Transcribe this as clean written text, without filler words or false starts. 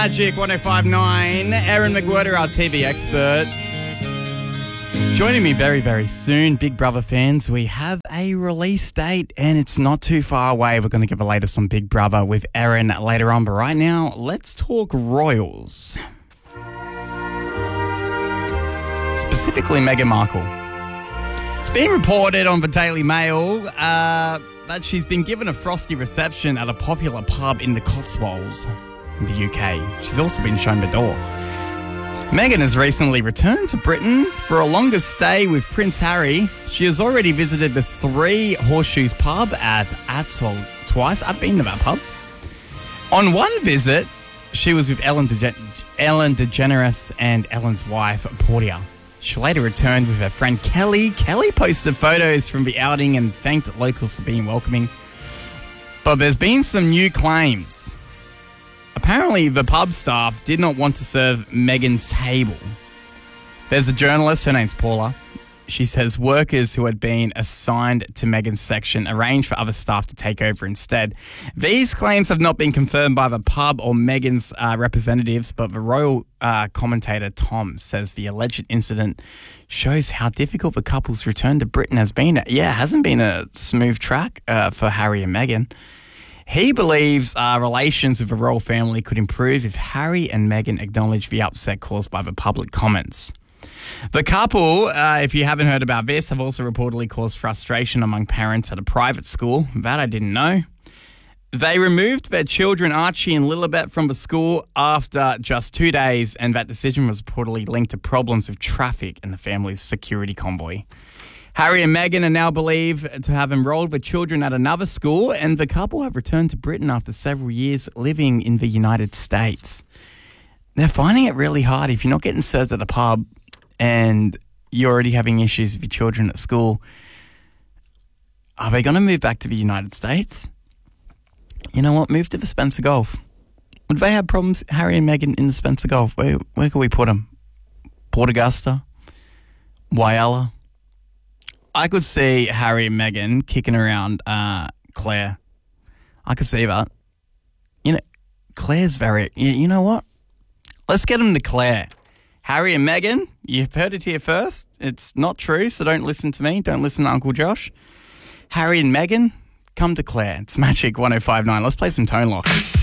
Magic 105.9, Aaron McWhirter, our TV expert. Joining me very, very soon, Big Brother fans, we have a release date and it's not too far away. We're going to give a latest on Big Brother with Aaron later on, but right now, let's talk Royals. Specifically Meghan Markle. It's been reported on the Daily Mail that she's been given a frosty reception at a popular pub in the Cotswolds in the UK. She's also been shown the door. Meghan has recently returned to Britain for a longer stay with Prince Harry. She has already visited the Three Horseshoes pub at Atwell twice. I've been to that pub. On one visit, she was with Ellen DeGeneres and Ellen's wife, Portia. She later returned with her friend Kelly. Kelly posted photos from the outing and thanked locals for being welcoming. But there's been some new claims. Apparently, the pub staff did not want to serve Meghan's table. There's a journalist, her name's Paula. She says workers who had been assigned to Meghan's section arranged for other staff to take over instead. These claims have not been confirmed by the pub or Meghan's representatives, but the royal commentator Tom says the alleged incident shows how difficult the couple's return to Britain has been. Yeah, it hasn't been a smooth track for Harry and Meghan. He believes relations with the royal family could improve if Harry and Meghan acknowledge the upset caused by the public comments. The couple, if you haven't heard about this, have also reportedly caused frustration among parents at a private school. That I didn't know. They removed their children Archie and Lilibet from the school after just 2 days, and that decision was reportedly linked to problems with traffic and the family's security convoy. Harry and Meghan are now believed to have enrolled the children at another school, and the couple have returned to Britain after several years living in the United States. They're finding it really hard if you're not getting served at a pub and you're already having issues with your children at school. Are they going to move back to the United States? You know what? Move to the Spencer Gulf. Would they have problems, Harry and Meghan, in the Spencer Gulf? Where could we put them? Port Augusta? Whyalla? I could see Harry and Meghan kicking around Claire. I could see that. You know, Claire's very... You know what? Let's get them to Claire. Harry and Meghan, you've heard it here first. It's not true, so don't listen to me. Don't listen to Uncle Josh. Harry and Meghan, come to Claire. It's Magic 105.9. Let's play some Tone Lock.